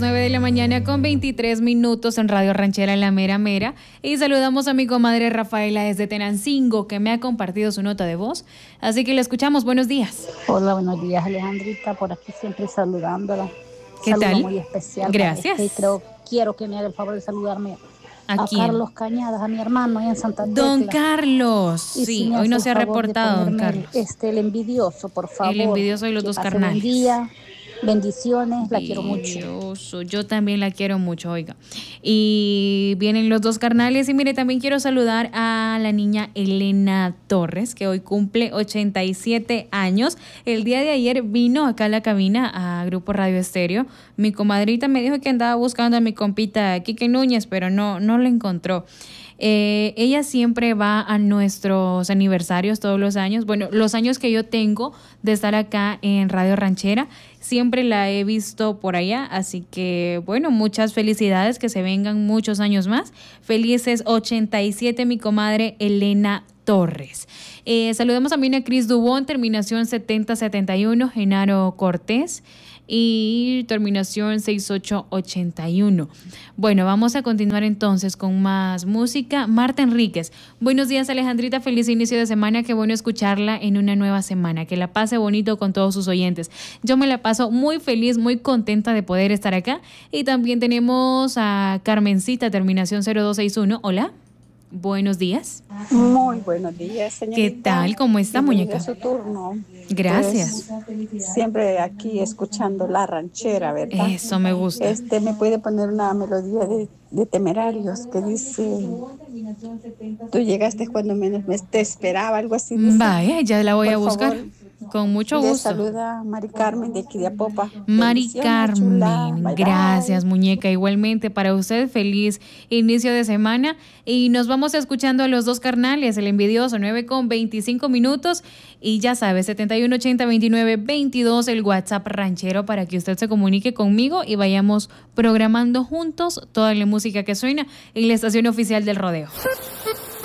9 de la mañana con 23 minutos en Radio Ranchera La Mera Mera. Y saludamos a mi comadre Rafaela desde Tenancingo, que me ha compartido su nota de voz. Así que la escuchamos. Buenos días. Hola, buenos días, Alejandrita. Por aquí siempre saludándola. ¿Qué Saludo tal? muy especial. Gracias. Quiero que me haga el favor de saludarme ¿A quién? Carlos Cañadas, a mi hermano allá en Santa Tecla. Don Carlos. Y Sí, si hoy no hace se ha el favor de reportado, don ponerme Carlos. el envidioso, por favor. El envidioso y los dos pase carnales. Buen día. Bendiciones, la quiero mucho. Envidioso. Yo también la quiero mucho, oiga. Y vienen los dos carnales. Y mire, también quiero saludar a la niña Elena Torres, que hoy cumple 87 años. El día de ayer vino acá a la cabina a Grupo Radio Estéreo. Mi comadrita me dijo que andaba buscando a mi compita Quique Núñez, pero no la encontró. Ella siempre va a nuestros aniversarios todos los años. Bueno, los años que yo tengo de estar acá en Radio Ranchera, siempre la he visto por allá. Así que, bueno, muchas felicidades, que se vengan muchos años más. Felices 87, mi comadre Elena Torres. Saludamos también a Cris Dubón, terminación 7071, Genaro Cortés. Y terminación 6881. Bueno, vamos a continuar entonces con más música. Marta Enríquez. Buenos días, Alejandrita. Feliz inicio de semana. Qué bueno escucharla en una nueva semana. Que la pase bonito con todos sus oyentes. Yo me la paso muy feliz, muy contenta de poder estar acá. Y también tenemos a Carmencita, terminación 0261. Hola. Buenos días. Muy buenos días, señorita. ¿Qué tal? ¿Cómo está, muñeca? Su turno. Gracias. Pues, siempre aquí escuchando la ranchera, ¿verdad? Eso me gusta. Me puede poner una melodía de Temerarios que dice: tú llegaste cuando menos te esperaba, algo así. Dice. Vaya, ya la voy a buscar. Favor, con mucho gusto. Saluda Mari Carmen de aquí de Apopa. Mari Carmen, chula. Bye, gracias, bye. Muñeca. Igualmente para usted, feliz inicio de semana. Y nos vamos escuchando a los dos carnales, el envidioso, 9:25. Y ya sabe, 71802922, el WhatsApp ranchero, para que usted se comunique conmigo y vayamos programando juntos toda la música que suena en la estación oficial del rodeo.